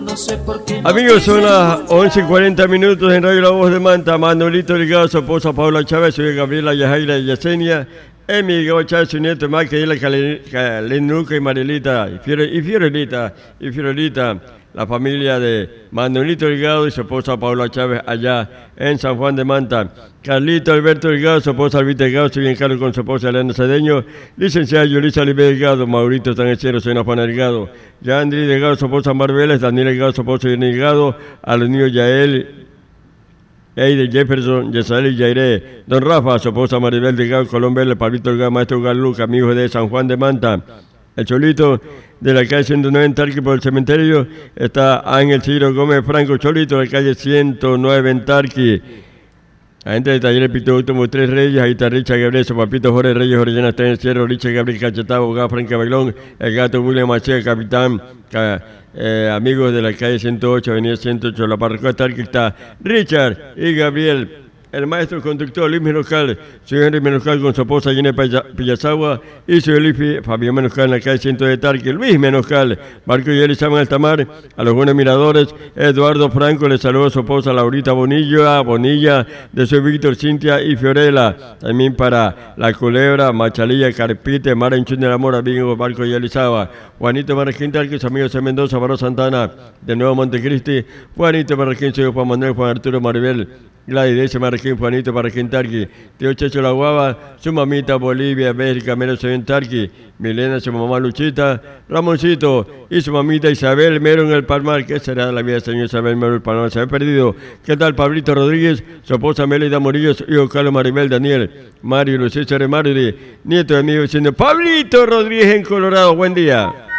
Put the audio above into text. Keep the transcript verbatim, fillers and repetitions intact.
no sé por qué. Amigos, son las once y cuarenta minutos en Radio La Voz de Manta. Manolito Delgado, su esposa Paula Chávez, su hija Gabriela Yajaira y Yesenia, Emi Gabo Chávez, su nieto Maquila Calenuca y Marilita, y, Fiore, y Fiorelita, y Fiorelita, la familia de Manolito Delgado y su esposa Paula Chávez allá en San Juan de Manta. Carlito Alberto Delgado, su esposa Alvita Delgado, su bien Carlos con su esposa Elena Cedeño, licenciada Yulisa Olive Delgado, Maurito Sanechero, señora Juana Delgado, Yandri Delgado, su esposa Marbeles, Daniel Delgado, su esposa Irene Delgado, a los niños Yael, Eide Jefferson, Yesael y Yairé, don Rafa, su esposa Maribel Delgado, Colombia, el Pablito Delgado, maestro Galuca, amigos de San Juan de Manta. El Cholito de la calle ciento nueve en Tarqui por el cementerio está Ángel Ciro Gómez Franco Cholito de la calle ciento nueve en Tarqui. Agente de Talleres Pito Último Tres Reyes, ahí está Richard Gabriel, su papito Jorge Reyes, Orellana está en el cierre, Richard Gabriel Cachetado, abogado Frank Bailón, el gato William Machea, capitán, ca, eh, amigos de la calle ciento ocho, avenida ciento ocho, la parroquia Tarqui está Richard y Gabriel. El maestro conductor Luis Menoscal, su Henry Menoscal con su esposa Gine Pillazagua y su hijo Fabián Menoscal en la calle ciento de Tarqui. Luis Menoscal, Marco y Elizabeth Altamar, a los buenos miradores. Eduardo Franco le saludó a su esposa Laurita Bonilla, Bonilla, de su Víctor, Cintia y Fiorella. También para La Culebra, Machalilla, Carpite, Mara Enchún de la Mora, Bingo, Marco y Elizabeth. Juanito Marraquín Tarqui, sus amigos de Mendoza, Barro Santana, de Nuevo Montecristi. Juanito Marraquín, su hijo Juan Manuel, Juan Arturo Maribel. Gladys Marraquín, Juanito Marraquín Tarqui, Tío Checho La Guava, su mamita Bolivia, Bélgica, Mero Sevén Tarqui, Milena, su mamá Luchita, Ramoncito y su mamita Isabel Mero en el Palmar. ¿Qué será de la vida del señor Isabel Mero en el Palmar? Se ha perdido. ¿Qué tal Pablito Rodríguez, su esposa Melida Murillo, su hijo Carlos Maribel Daniel, Mario Lucía Mariri, nieto de mi vecino Pablito Rodríguez en Colorado? Buen día.